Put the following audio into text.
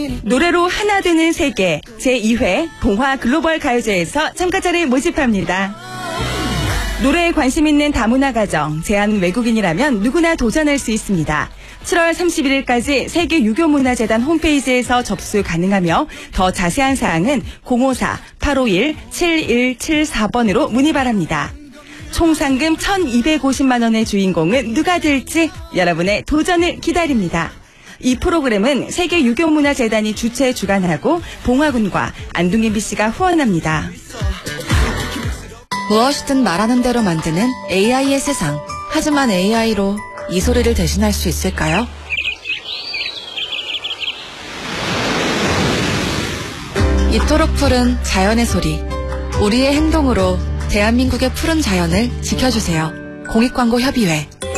노래로 하나 되는 세계 제2회 봉화 글로벌 가요제에서 참가자를 모집합니다. 노래에 관심 있는 다문화 가정, 제한 외국인이라면 누구나 도전할 수 있습니다. 7월 31일까지 세계유교문화재단 홈페이지에서 접수 가능하며 더 자세한 사항은 054-851-7174번으로 문의 바랍니다. 총 상금 1,250만 원의 주인공은 누가 될지 여러분의 도전을 기다립니다. 이 프로그램은 세계유교문화재단이 주최 주관하고 봉화군과 안동 MBC가 후원합니다. 무엇이든 말하는 대로 만드는 AI의 세상. 하지만 AI로 이 소리를 대신할 수 있을까요? 이토록 푸른 자연의 소리. 우리의 행동으로 대한민국의 푸른 자연을 지켜주세요. 공익광고협의회.